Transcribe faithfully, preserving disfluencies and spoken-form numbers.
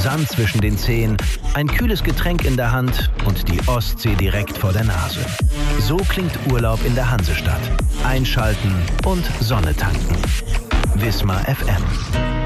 Sand zwischen den Zehen, ein kühles Getränk in der Hand und die Ostsee direkt vor der Nase. So klingt Urlaub in der Hansestadt. Einschalten und Sonne tanken. Wismar F M.